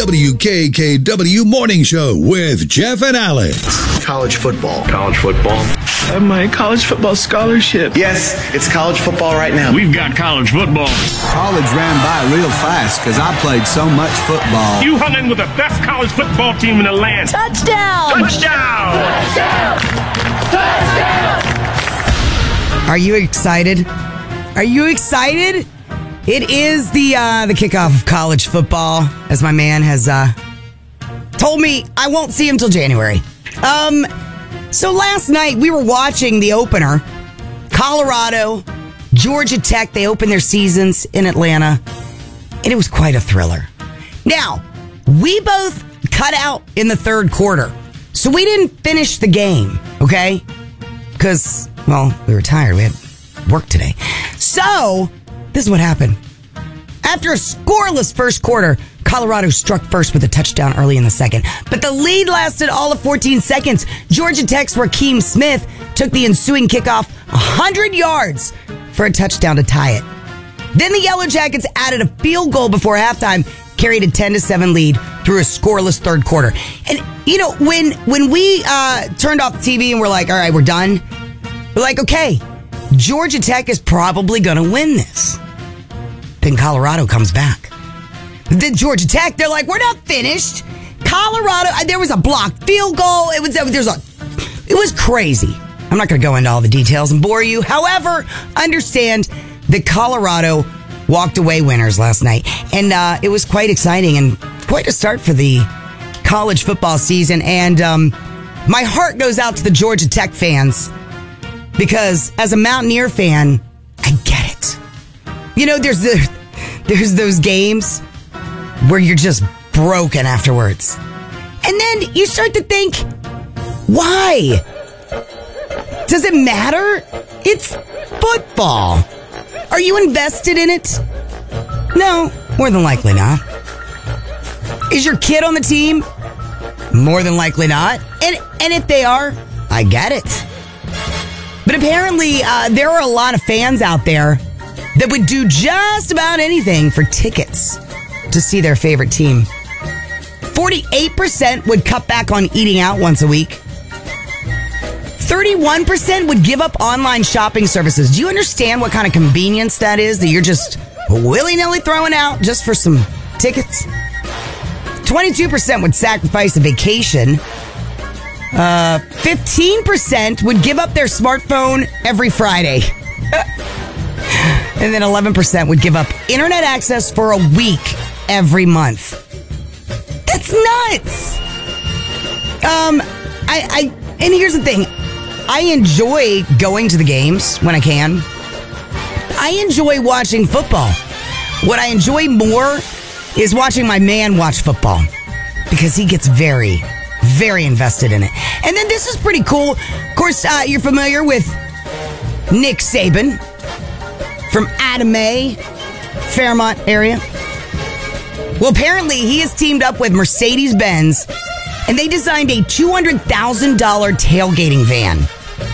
WKKW Morning Show with Jeff and Alex. College football. College football. My college football scholarship. Yes, it's college football right now. We've got college football. College ran by real fast because I played so much football. You hung in with the best college football team in the land. Touchdown! Touchdown! Touchdown! Are you excited? Are you excited? It is the kickoff of college football, as my man has told me I won't see him till January. So last night we were watching the opener. Colorado, Georgia Tech, they opened their seasons in Atlanta, and it was quite a thriller. Now, we both cut out in the third quarter, so we didn't finish the game, okay? Because, well, we were tired. We had work today. So, this is what happened. After a scoreless first quarter, Colorado struck first with a touchdown early in the second. But the lead lasted all of 14 seconds. Georgia Tech's Raheem Smith took the ensuing kickoff 100 yards for a touchdown to tie it. Then the Yellow Jackets added a field goal before halftime, carried a 10-7 lead through a scoreless third quarter. And, you know, when we turned off the TV and we're like, all right, we're done, we're like, okay, Georgia Tech is probably going to win this. Then Colorado comes back. Then Georgia Tech, they're like, we're not finished. Colorado, there was a blocked field goal. It was crazy. I'm not going to go into all the details and bore you. However, understand that Colorado walked away winners last night. And it was quite exciting and quite a start for the college football season. And my heart goes out to the Georgia Tech fans because as a Mountaineer fan, I get it. You know, there's those games where you're just broken afterwards. And then you start to think, why? Does it matter? It's football. Are you invested in it? No, more than likely not. Is your kid on the team? More than likely not. And if they are, I get it. But apparently, there are a lot of fans out there that would do just about anything for tickets to see their favorite team. 48% would cut back on eating out once a week. 31% would give up online shopping services. Do you understand what kind of convenience that is that you're just willy-nilly throwing out just for some tickets? 22% would sacrifice a vacation. 15% would give up their smartphone every Friday. And then 11% would give up internet access for a week every month. That's nuts. And here's the thing. I enjoy going to the games when I can. I enjoy watching football. What I enjoy more is watching my man watch football because he gets very, very invested in it. And then this is pretty cool. Of course, you're familiar with Nick Saban from Adame, Fairmont area. Well, apparently he has teamed up with Mercedes-Benz and they designed a $200,000 tailgating van.